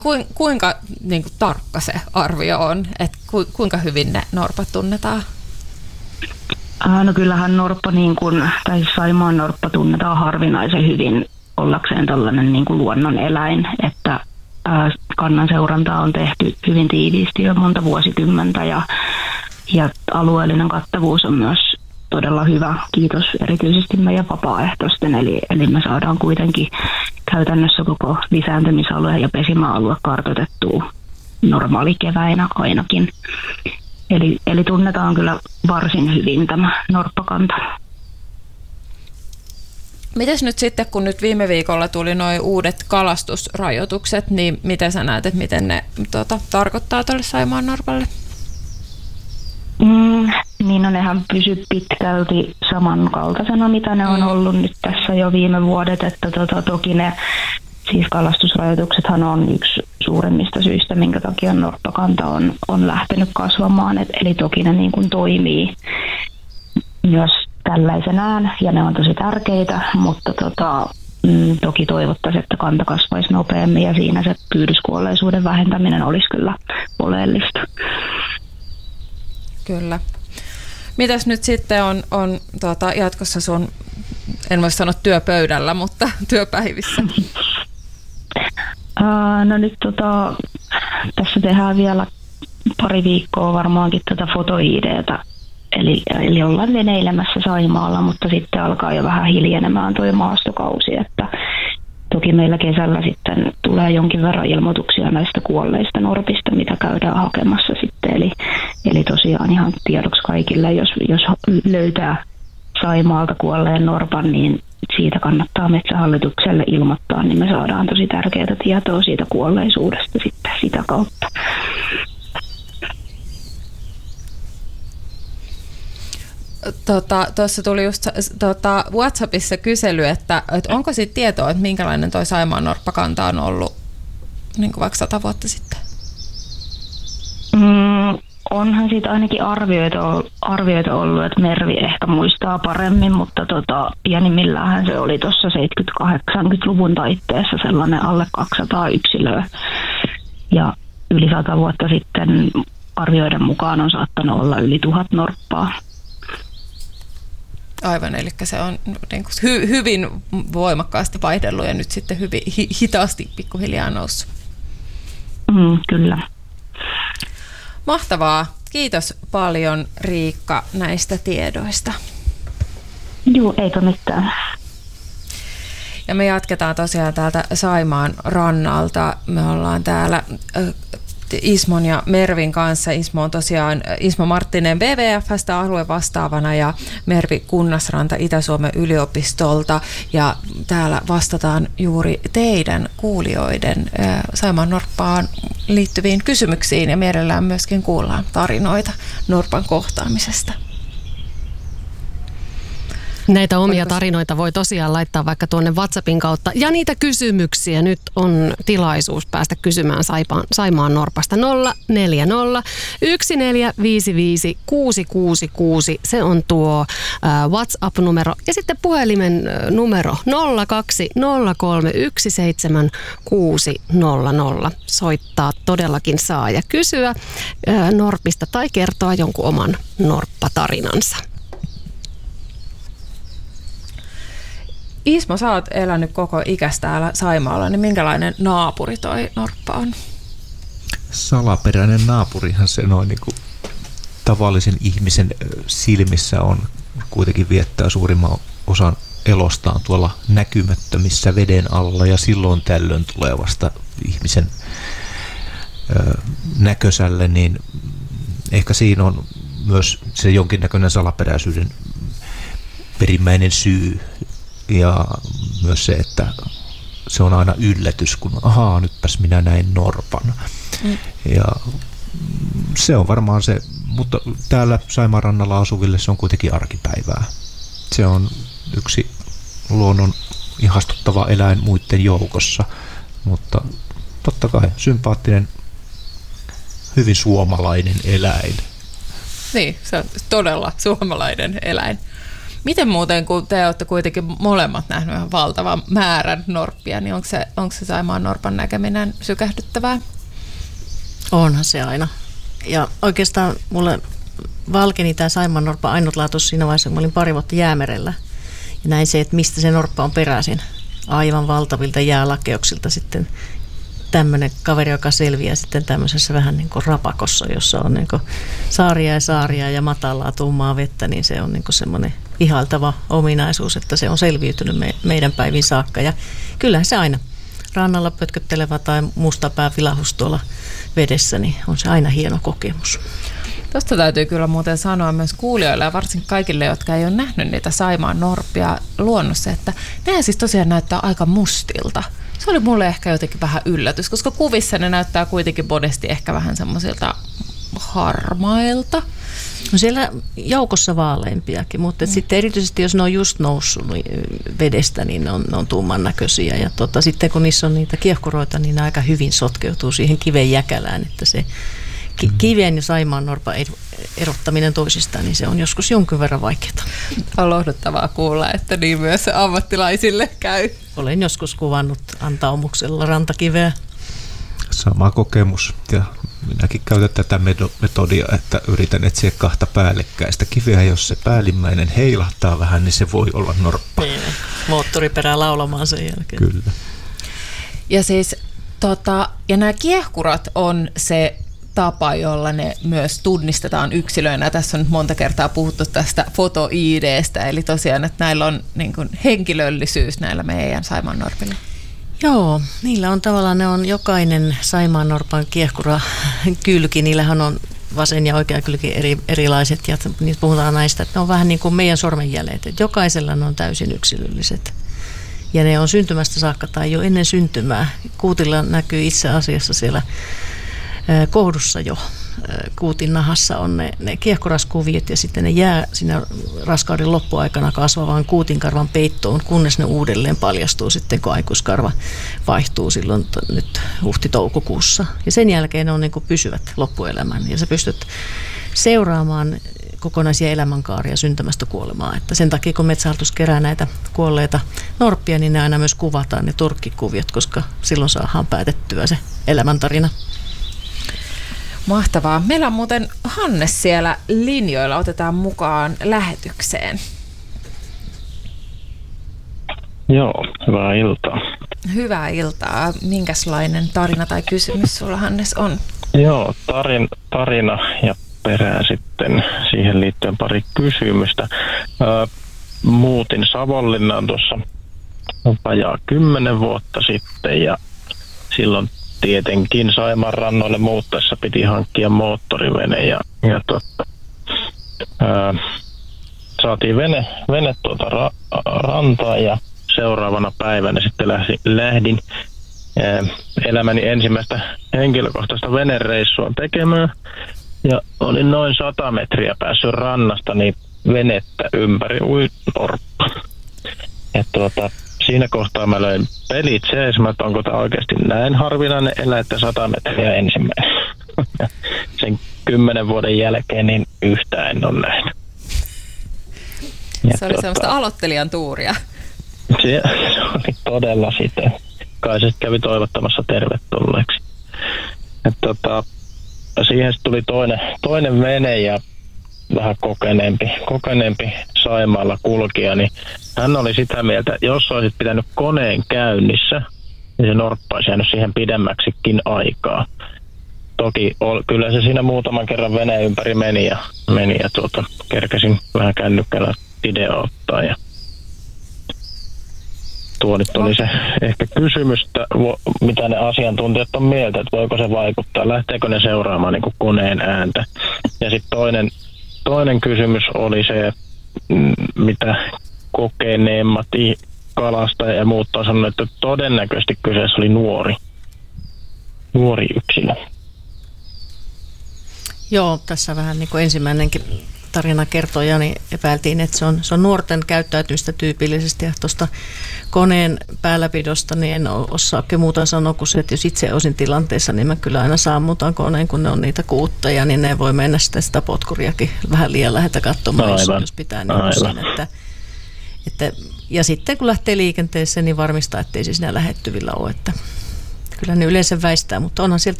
Kuinka niin kuin tarkka se arvio on, että kuinka hyvin ne norpat tunnetaan? No kyllähän norppa, tai Saimaan norppa tunnetaan harvinaisen hyvin ollakseen tällainen niin kuin luonnon eläin, että kannan seurantaa on tehty hyvin tiiviisti jo monta vuosikymmentä ja alueellinen kattavuus on myös todella hyvä. Kiitos erityisesti meidän vapaaehtoisten, eli me saadaan kuitenkin käytännössä koko lisääntymisalue ja pesimäalue kartoitettua normaalikeväinä ainakin. Eli tunnetaan kyllä varsin hyvin tämä norppakanta. Mites nyt sitten, kun nyt viime viikolla tuli nuo uudet kalastusrajoitukset, niin miten sä näet, että miten ne tarkoittaa tuolle Saimaan norpalle? Niin nehän pysy pitkälti samankaltaisena, mitä ne on ollut nyt tässä jo viime vuodet, että toki ne siis kalastusrajoituksethan on yksi suuremmista syistä, minkä takia norppakanta on lähtenyt kasvamaan, eli toki ne niin kuin toimii myös tällaisenään ja ne on tosi tärkeitä, mutta toki toivottaisiin, että kanta kasvaisi nopeammin ja siinä se pyydyskuolleisuuden vähentäminen olisi kyllä oleellista. Kyllä. Mitäs nyt sitten on jatkossa sun, en voi sanoa työpöydällä, mutta työpäivissä? No nyt tässä tehdään vielä pari viikkoa varmaankin tätä foto-ID:tä. Eli ollaan veneilemässä Saimaalla, mutta sitten alkaa jo vähän hiljenemään tuo maastokausi, että toki meillä kesällä sitten tulee jonkin verran ilmoituksia näistä kuolleista norpista, mitä käydään hakemassa sitten. Eli tosiaan ihan tiedoksi kaikille, jos löytää Saimaalta kuolleen norpan, niin siitä kannattaa Metsähallitukselle ilmoittaa, niin me saadaan tosi tärkeää tietoa siitä kuolleisuudesta sitten sitä kautta. Tuossa tuli just WhatsAppissa kysely, että onko siitä tietoa, että minkälainen toi Saimaan norppakanta on ollut niin kuin vaikka 100 vuotta sitten? Onhan siitä ainakin arvioita ollut, että Mervi ehkä muistaa paremmin, mutta pienimmilläänhän se oli tuossa 70-80-luvun taitteessa sellainen alle 200 yksilöä. Ja yli 100 vuotta sitten arvioiden mukaan on saattanut olla yli 1000 norppaa. Aivan, eli se on niin kuin hyvin voimakkaasti vaihdellut ja nyt sitten hyvin hitaasti pikkuhiljaa noussut. Kyllä. Mahtavaa. Kiitos paljon, Riikka, näistä tiedoista. Joo, eipä mitään. Ja me jatketaan tosiaan täältä Saimaan rannalta. Me ollaan täällä Ismon ja Mervin kanssa. Ismo on tosiaan Ismo Marttinen WWF:stä aluevastaavana ja Mervi Kunnasranta Itä-Suomen yliopistolta. Ja täällä vastataan juuri teidän kuulijoiden Saimaan norppaan liittyviin kysymyksiin ja mielellään myöskin kuullaan tarinoita norpan kohtaamisesta. Näitä omia tarinoita voi tosiaan laittaa vaikka tuonne WhatsAppin kautta. Ja niitä kysymyksiä nyt on tilaisuus päästä kysymään Saimaan norpasta 040 1455 666. Se on tuo WhatsApp-numero. Ja sitten puhelimen numero 020317600. Soittaa todellakin saa ja kysyä norpista tai kertoa jonkun oman norppatarinansa. Ismo, sä oot elänyt koko ikäs täällä Saimaalla, niin minkälainen naapuri toi norppa on? Salaperäinen naapurihan se noin niin kuin tavallisen ihmisen silmissä on, kuitenkin viettää suurimman osan elostaan tuolla näkymättömissä veden alla ja silloin tällöin tulee vasta ihmisen näkösälle, niin ehkä siinä on myös se jonkinnäköinen salaperäisyyden perimmäinen syy. Ja myös se, että se on aina yllätys, kun nytpäs minä näin norpan. Ja se on varmaan se, mutta täällä Saimaan rannalla asuville se on kuitenkin arkipäivää. Se on yksi luonnon ihastuttava eläin muiden joukossa, mutta totta kai sympaattinen, hyvin suomalainen eläin. Niin, se on todella suomalainen eläin. Miten muuten, kun te olette kuitenkin molemmat nähneet ihan valtavan määrän norppia, niin onko se Saimaan norpan näkeminen sykähdyttävää? Onhan se aina. Ja oikeastaan mulle valkeni tämä Saimaan norppa ainutlaatuus siinä vaiheessa, kun mä olin 2 vuotta Jäämerellä. Ja näin se, että mistä se norppa on peräisin. Aivan valtavilta jäälakeuksilta sitten tämmöinen kaveri, joka selviää sitten tämmöisessä vähän niin kuin rapakossa, jossa on niin kuin saaria ja matalaa tummaa vettä, niin se on niin kuin semmoinen ihailtava ominaisuus, että se on selviytynyt meidän päivin saakka. Ja kyllähän se aina rannalla pötköttelevä tai mustapää vilahus tuolla vedessä, niin on se aina hieno kokemus. Tuosta täytyy kyllä muuten sanoa myös kuulijoille ja varsinkin kaikille, jotka ei ole nähnyt niitä Saimaan norppia luonnossa, että nehän siis tosiaan näyttää aika mustilta. Se oli mulle ehkä jotenkin vähän yllätys, koska kuvissa ne näyttää kuitenkin monesti ehkä vähän semmoisilta harmailta. No siellä joukossa vaaleimpiakin, mutta sitten erityisesti jos ne on just noussut vedestä, niin ne on tumman näköisiä. Ja sitten kun niissä on niitä kiehkuroita, niin ne aika hyvin sotkeutuu siihen kiven jäkälään, että se kivien ja Saimaan norpan erottaminen toisistaan, niin se on joskus jonkin verran vaikeaa. On lohduttavaa kuulla, että niin myös ammattilaisille käy. Olen joskus kuvannut antaumuksella rantakiveä. Sama kokemus, ja minäkin käytän tätä metodia, että yritän etsiä 2 päällekkäistä kiveä. Jos se päällimmäinen heilahtaa vähän, niin se voi olla norppa. Niin, moottoriperää laulamaan sen jälkeen. Kyllä. Ja siis ja nämä kiehkurat on se tapa, jolla ne myös tunnistetaan yksilöinä. Tässä on nyt monta kertaa puhuttu tästä foto-ID:stä, eli tosiaan, että näillä on niin kuin henkilöllisyys näillä meidän Saimaannorpilla. Joo, niillä on tavallaan, ne on jokainen Saimaannorpan kiehkura kylki, niillähän on vasen ja oikea kylki erilaiset, ja niitä puhutaan näistä, että ne on vähän niin kuin meidän sormenjäljet, että jokaisella ne on täysin yksilölliset. Ja ne on syntymästä saakka tai jo ennen syntymää. Kuutilla näkyy itse asiassa siellä kohdussa jo. Kuutin nahassa on ne kiehkuraskuviot ja sitten ne jää siinä raskauden loppuaikana kasvavaan kuutinkarvan peittoon, kunnes ne uudelleen paljastuu sitten, kun aikuiskarva vaihtuu silloin nyt huhti-toukokuussa. Ja sen jälkeen ne on niin kuin pysyvät loppuelämän ja sä pystyt seuraamaan kokonaisia elämänkaaria syntymästä kuolemaa. Että sen takia, kun Metsähallitus kerää näitä kuolleita norppia, niin ne aina myös kuvataan ne turkkikuviot, koska silloin saadaan päätettyä se elämäntarina. Mahtavaa. Meillä on muuten Hannes siellä linjoilla. Otetaan mukaan lähetykseen. Joo, hyvää iltaa. Hyvää iltaa. Minkälainen tarina tai kysymys sulla, Hannes, on? Joo, tarina ja perään sitten siihen liittyen pari kysymystä. Muutin Savonlinnaan tuossa vajaa 10 vuotta sitten ja silloin tietenkin Saimaan rannoille muuttaessa piti hankkia moottorivene ja saatiin vene rantaan ja seuraavana päivänä sitten lähdin elämäni ensimmäistä henkilökohtaista venereissua tekemään ja olin noin 100 metriä päässyt rannasta, niin venettä ympäri ui norppa. Siinä kohtaa mä löin pelit sees, että onko tämä oikeasti näin harvinainen elä, että 100 metriä ensimmäinen. Sen 10 vuoden jälkeen niin yhtään en ole nähnyt. Se oli semmoista aloittelijan tuuria. Se oli todella sitä. Kai se kävi toivottamassa tervetulleeksi. Siihen tuli toinen vene ja vähän kokeneempi Saimaalla kulkija, niin hän oli sitä mieltä, että jos olisit pitänyt koneen käynnissä, niin se norppa olisi jäänyt siihen pidemmäksikin aikaa. Toki kyllä se siinä muutaman kerran veneen ympäri meni ja kerkesin vähän kännykkällä video ottaa. Ja tuo nyt oli se ehkä kysymys, että mitä ne asiantuntijat on mieltä, että voiko se vaikuttaa, lähteekö ne seuraamaan niin kuin koneen ääntä. Ja sitten toinen kysymys oli se, mitä kokeneemmat kalastajat ja muut on sanonut, että todennäköisesti kyseessä oli nuori yksilö. Joo, tässä vähän niin kuin ensimmäinenkin tarina kertoja, niin epäiltiin, että se on nuorten käyttäytymistä tyypillisesti. Ja tuosta koneen päälläpidosta niin en osaa oikein muuta sanoa kuin se, että jos itse olisin tilanteessa, niin mä kyllä aina sammutan koneen, kun ne on niitä kuutteja, niin ne voi mennä sitä potkuriakin vähän liian läheltä katsomaan, jos pitää niin siinä, että Ja sitten kun lähtee liikenteeseen, niin varmistaa, ettei se siinä lähettyvillä ole. Että kyllä ne yleensä väistää, mutta onhan sieltä